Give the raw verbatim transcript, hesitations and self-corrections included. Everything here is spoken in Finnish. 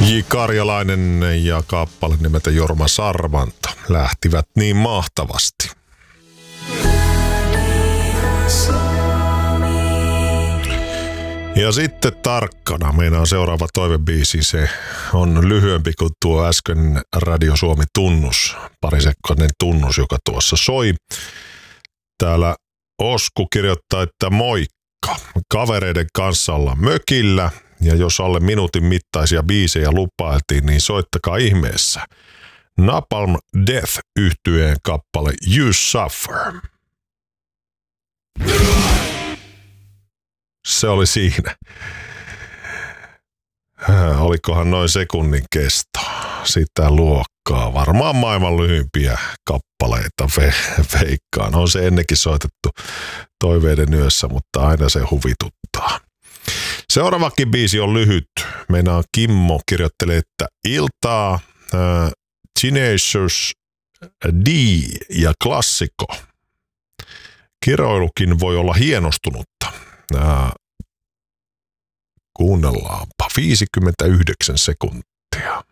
J. Karjalainen ja kappale nimeltä Jorma Sarvanta lähtivät niin mahtavasti. Ja sitten tarkkana meidän seuraava toivebiisi, se on lyhyempi kuin tuo äsken Radio Suomi tunnus, parisekkainen tunnus, joka tuossa soi. Täällä Osku kirjoittaa, että moikka, kavereiden kanssa ollaan mökillä ja jos alle minuutin mittaisia biisejä lupailtiin, niin soittakaa ihmeessä. Napalm Death -yhtyeen kappale You Suffer. Se oli siinä. Olikohan noin sekunnin kesto sitä luokkaa. Varmaan maailman lyhyimpiä kappaleita ve- veikkaan. On se ennenkin soitettu toiveiden yössä, mutta aina se huvituttaa. Seuraavakin biisi on lyhyt. Meinaan Kimmo kirjoittelee, että iltaa äh, Teenagers D ja klassikko. Kiroilukin voi olla hienostunutta. Äh, kuunnellaanpa viisikymmentäyhdeksän sekuntia.